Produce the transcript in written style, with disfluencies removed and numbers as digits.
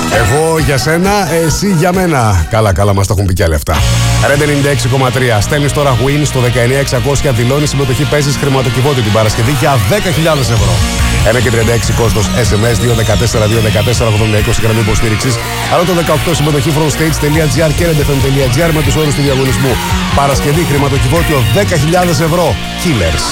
Εγώ για σένα, εσύ για μένα. Καλά, μας τα έχουν πει κι άλλοι αυτά. Red 96,3. Στέλνεις τώρα win στο 19600, δηλώνεις συμμετοχή, παίζεις χρηματοκιβώτιο την Παρασκευή για 10.000 ευρώ. 1,36 κόστος SMS 214-214-80-20 γραμμή υποστήριξης. Αλλά το 18 συμμετοχή frontstage.gr και redfm.gr με τους όρους του διαγωνισμού. Παρασκευή χρηματοκιβώτιο 10.000 ευρώ. Killers.